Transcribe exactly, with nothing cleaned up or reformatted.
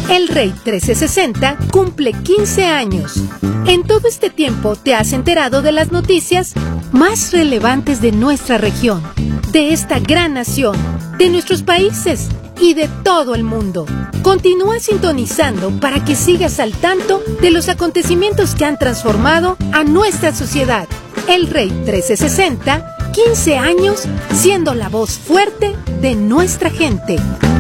El Rey trescientos sesenta cumple quince años. En todo este tiempo te has enterado de las noticias más relevantes de nuestra región, de esta gran nación, de nuestros países y de todo el mundo. Continúa sintonizando para que sigas al tanto de los acontecimientos que han transformado a nuestra sociedad. El Rey trescientos sesenta, quince años siendo la voz fuerte de nuestra gente.